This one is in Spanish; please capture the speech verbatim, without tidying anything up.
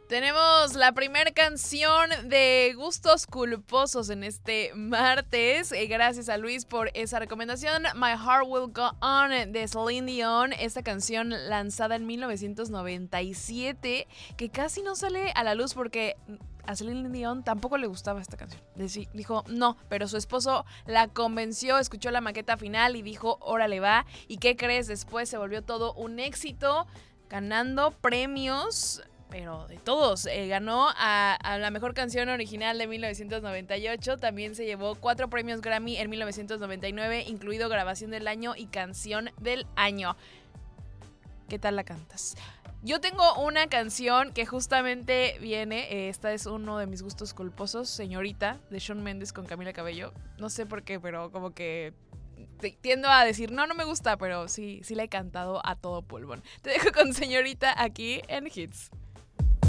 Tenemos la primera canción de Gustos Culposos en este martes. Eh, gracias a Luis por esa recomendación. My Heart Will Go On de Celine Dion. Esta canción lanzada en mil novecientos noventa y siete, que casi no sale a la luz porque a Celine Dion tampoco le gustaba esta canción. Dijo no, pero su esposo la convenció, escuchó la maqueta final y dijo, órale va. ¿Y qué crees? Después se volvió todo un éxito, ganando premios, pero de todos. Eh, ganó a, a la mejor canción original de mil novecientos noventa y ocho. También se llevó cuatro premios Grammy en mil novecientos noventa y nueve, incluido Grabación del Año y Canción del Año. ¿Qué tal la cantas? Yo tengo una canción que justamente viene, eh, esta es uno de mis gustos culposos, Señorita, de Shawn Mendes con Camila Cabello. No sé por qué, pero como que tiendo a decir, no, no me gusta, pero sí, sí la he cantado a todo pulmón. Te dejo con Señorita aquí en Hits.